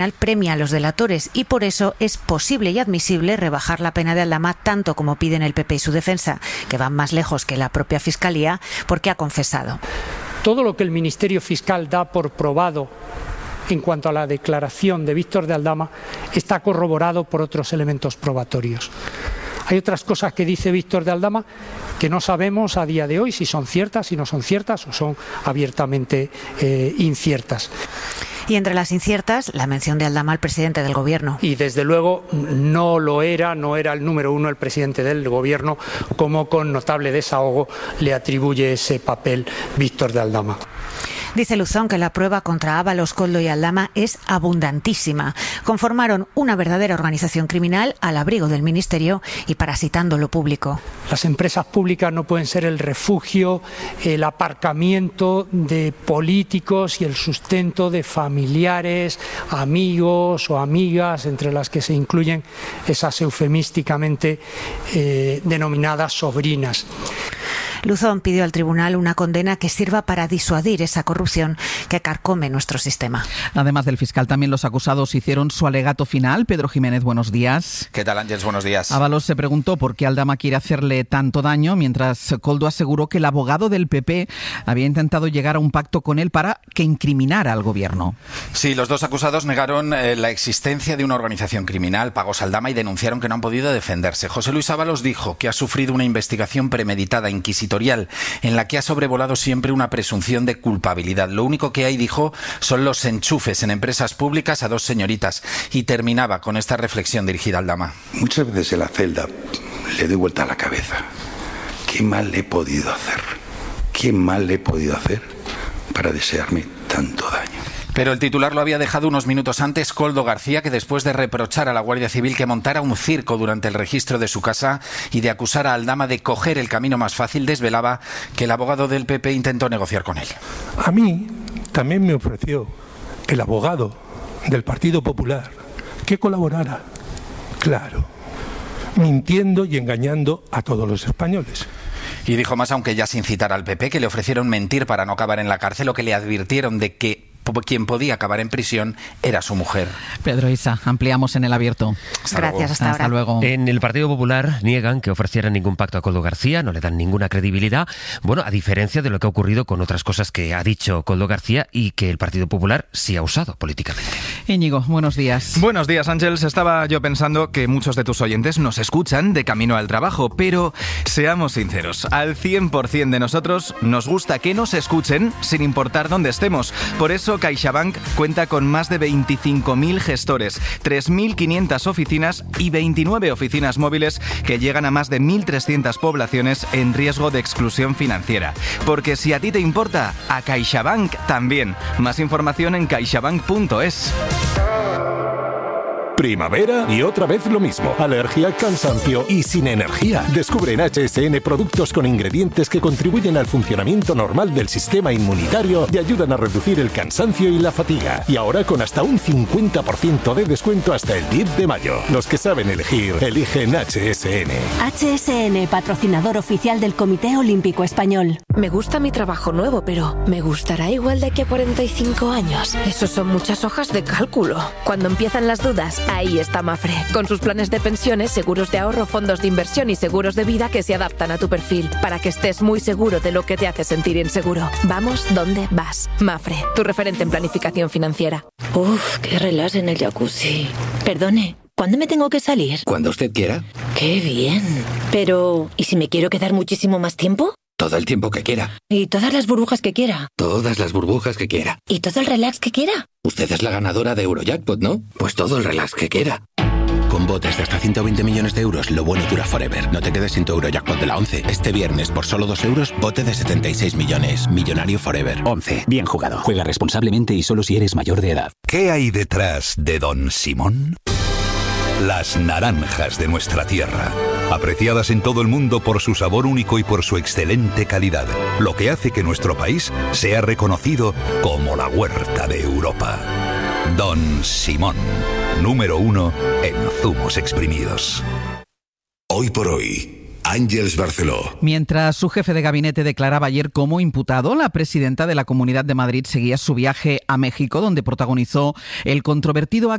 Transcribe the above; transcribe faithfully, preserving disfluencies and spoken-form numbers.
premia a los delatores y por eso es posible y admisible rebajar la pena de Aldama tanto como piden el P P y su defensa, que van más lejos que la propia Fiscalía porque ha confesado. Todo lo que el Ministerio Fiscal da por probado en cuanto a la declaración de Víctor de Aldama está corroborado por otros elementos probatorios. Hay otras cosas que dice Víctor de Aldama que no sabemos a día de hoy si son ciertas, si no son ciertas o son abiertamente eh, inciertas. Y entre las inciertas, la mención de Aldama al presidente del Gobierno. Y desde luego no lo era, no era el número uno el presidente del Gobierno, como con notable desahogo le atribuye ese papel Víctor de Aldama. Dice Luzón que la prueba contra Ábalos, Koldo y Aldama es abundantísima. Conformaron una verdadera organización criminal al abrigo del Ministerio y parasitando lo público. Las empresas públicas no pueden ser el refugio, el aparcamiento de políticos y el sustento de familiares, amigos o amigas, entre las que se incluyen esas eufemísticamente eh, denominadas sobrinas. Luzón pidió al tribunal una condena que sirva para disuadir esa corrupción que carcome nuestro sistema. Además del fiscal, también los acusados hicieron su alegato final. Pedro Jiménez, buenos días. ¿Qué tal, Ángeles? Buenos días. Ábalos se preguntó por qué Aldama quiere hacerle tanto daño, mientras Koldo aseguró que el abogado del P P había intentado llegar a un pacto con él para que incriminara al gobierno. Sí, los dos acusados negaron eh, la existencia de una organización criminal, pagos Aldama, y denunciaron que no han podido defenderse. José Luis Ábalos dijo que ha sufrido una investigación premeditada, inquisitorial, en la que ha sobrevolado siempre una presunción de culpabilidad. Lo único que hay, dijo, son los enchufes en empresas públicas a dos señoritas. Y terminaba con esta reflexión dirigida a Aldama. Muchas veces en la celda le doy vuelta a la cabeza. ¿Qué mal le he podido hacer? ¿Qué mal le he podido hacer para desearme tanto daño? Pero el titular lo había dejado unos minutos antes Koldo García, que después de reprochar a la Guardia Civil que montara un circo durante el registro de su casa y de acusar a Aldama de coger el camino más fácil, desvelaba que el abogado del P P intentó negociar con él. A mí también me ofreció el abogado del Partido Popular que colaborara, claro, mintiendo y engañando a todos los españoles. Y dijo más, aunque ya sin citar al P P, que le ofrecieron mentir para no acabar en la cárcel o que le advirtieron de que quien podía acabar en prisión era su mujer. Pedro Isa, ampliamos en El Abierto. Hasta Gracias, hasta, hasta ahora. luego. En el Partido Popular niegan que ofrecieran ningún pacto a Koldo García, no le dan ninguna credibilidad. Bueno, a diferencia de lo que ha ocurrido con otras cosas que ha dicho Koldo García y que el Partido Popular sí ha usado políticamente. Íñigo, buenos días. Buenos días, Ángeles. Estaba yo pensando que muchos de tus oyentes nos escuchan de camino al trabajo, pero seamos sinceros, al cien por ciento de nosotros nos gusta que nos escuchen sin importar dónde estemos. Por eso CaixaBank cuenta con más de veinticinco mil gestores, tres mil quinientas oficinas y veintinueve oficinas móviles que llegan a más de mil trescientas poblaciones en riesgo de exclusión financiera. Porque si a ti te importa, a CaixaBank también. Más información en caixabank punto es. Primavera y otra vez lo mismo. Alergia, cansancio y sin energía. Descubre en H S N productos con ingredientes que contribuyen al funcionamiento normal del sistema inmunitario y ayudan a reducir el cansancio y la fatiga. Y ahora con hasta un cincuenta por ciento de descuento hasta el diez de mayo. Los que saben elegir, eligen H S N. H S N, patrocinador oficial del Comité Olímpico Español. Me gusta mi trabajo nuevo, pero ¿me gustará igual de aquí a cuarenta y cinco años? Eso son muchas hojas de cálculo. Cuando empiezan las dudas, ahí está Mafre, con sus planes de pensiones, seguros de ahorro, fondos de inversión y seguros de vida que se adaptan a tu perfil, para que estés muy seguro de lo que te hace sentir inseguro. Vamos donde vas. Mafre, tu referente en planificación financiera. Uf, qué relax en el jacuzzi. Perdone, ¿cuándo me tengo que salir? Cuando usted quiera. Qué bien. Pero, ¿y si me quiero quedar muchísimo más tiempo? Todo el tiempo que quiera. ¿Y todas las burbujas que quiera? Todas las burbujas que quiera. ¿Y todo el relax que quiera? Usted es la ganadora de Eurojackpot, ¿no? Pues todo el relax que quiera. Con botes de hasta ciento veinte millones de euros, lo bueno dura forever. No te quedes sin tu Eurojackpot de la once. Este viernes, por solo dos euros, bote de setenta y seis millones. Millonario forever. once. Bien jugado. Juega responsablemente y solo si eres mayor de edad. ¿Qué hay detrás de Don Simón? Las naranjas de nuestra tierra, apreciadas en todo el mundo por su sabor único y por su excelente calidad, lo que hace que nuestro país sea reconocido como la huerta de Europa. Don Simón, número uno en zumos exprimidos. Hoy por hoy, Àngels Barceló. Mientras su jefe de gabinete declaraba ayer como imputado, la presidenta de la Comunidad de Madrid seguía su viaje a México, donde protagonizó el controvertido